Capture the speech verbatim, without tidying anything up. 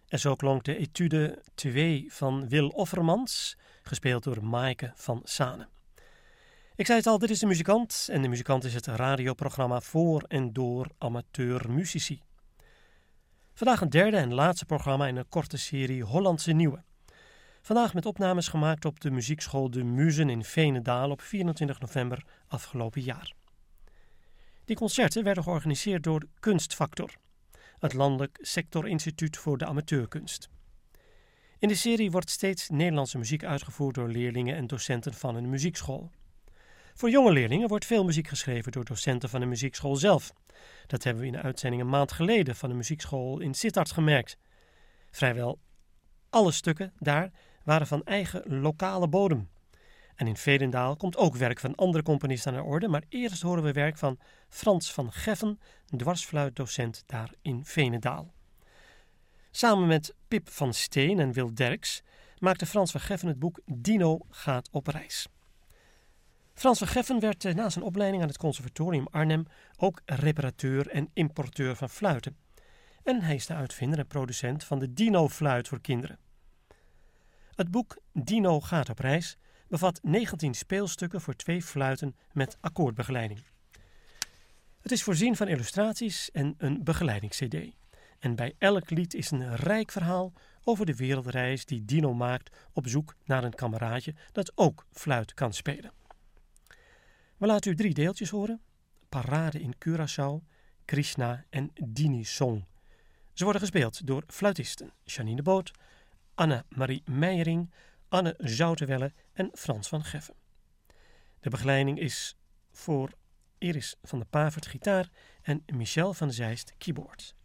En zo klonk de etude twee van Wil Offermans, gespeeld door Maaike van Sane. Ik zei het al, dit is De Muzikant en De Muzikant is het radioprogramma voor en door amateurmuzici. Vandaag een derde en laatste programma in een korte serie Hollandse Nieuwe. Vandaag met opnames gemaakt op de muziekschool De Muzen in Veenendaal op vierentwintig november afgelopen jaar. Die concerten werden georganiseerd door Kunstfactor, het landelijk sectorinstituut voor de amateurkunst. In de serie wordt steeds Nederlandse muziek uitgevoerd door leerlingen en docenten van een muziekschool. Voor jonge leerlingen wordt veel muziek geschreven door docenten van de muziekschool zelf. Dat hebben we in de uitzending een maand geleden van de muziekschool in Sittard gemerkt. Vrijwel alle stukken daar waren van eigen lokale bodem. En in Veenendaal komt ook werk van andere componisten aan de orde, maar eerst horen we werk van Frans van Geffen, dwarsfluitdocent daar in Veenendaal. Samen met Pip van Steen en Wil Derks maakte Frans van Geffen het boek Dino gaat op reis. Frans van Geffen werd na zijn opleiding aan het Conservatorium Arnhem ook reparateur en importeur van fluiten. En hij is de uitvinder en producent van de Dino-fluit voor kinderen. Het boek Dino gaat op reis bevat negentien speelstukken voor twee fluiten met akkoordbegeleiding. Het is voorzien van illustraties en een begeleidings-cd. En bij elk lied is een rijk verhaal over de wereldreis die Dino maakt op zoek naar een kameraadje dat ook fluit kan spelen. We laten u drie deeltjes horen: Parade in Curaçao, Krishna en Dini Song. Ze worden gespeeld door fluitisten Janine Boot, Anne-Marie Meijering, Anne Zoutenwelle en Frans van Geffen. De begeleiding is voor Iris van der Pavert gitaar en Michel van Zeist keyboard.